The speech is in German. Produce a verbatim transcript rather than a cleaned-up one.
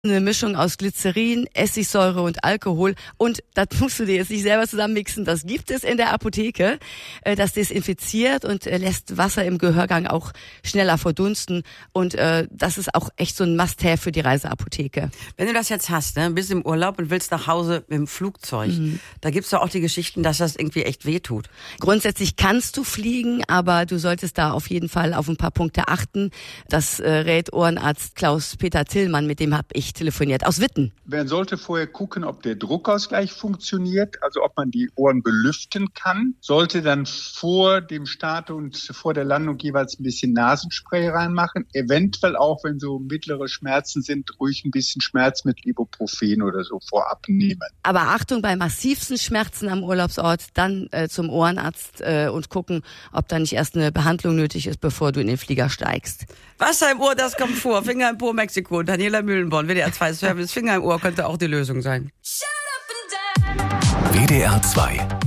Eine Mischung aus Glycerin, Essigsäure und Alkohol. Und das musst du dir jetzt nicht selber zusammenmixen. Das gibt es in der Apotheke. Das desinfiziert und lässt Wasser im Gehörgang auch schneller verdunsten. Und äh, das ist auch echt so ein Must-have für die Reiseapotheke. Wenn du das jetzt hast, ne, bist im Urlaub und willst nach Hause mit dem Flugzeug, mhm. da gibt's doch auch die Geschichten, dass das irgendwie echt wehtut. Grundsätzlich kannst du fliegen, aber du solltest da auf jeden Fall auf ein paar Punkte achten. Das äh, rät Ohrenarzt Klaus-Peter Tillmann, mit dem habe ich telefoniert, aus Witten. Man sollte vorher gucken, ob der Druckausgleich funktioniert, also ob man die Ohren belüften kann. Sollte dann vor dem Start und vor der Landung jeweils ein bisschen Nasenspray reinmachen. Eventuell auch, wenn so mittlere Schmerzen sind, ruhig ein bisschen Schmerzmittel, Ibuprofen oder so vorab nehmen. Aber Achtung, bei massivsten Schmerzen am Urlaubsort, dann äh, zum Ohrenarzt äh, und gucken, ob da nicht erst eine Behandlung nötig ist, bevor du in den Flieger steigst. Wasser im Ohr, das kommt vor. Finger im Po, Mexiko. Daniela Mühlenborn, W D R zwei Service. Finger im Ohr könnte auch die Lösung sein. W D R zwei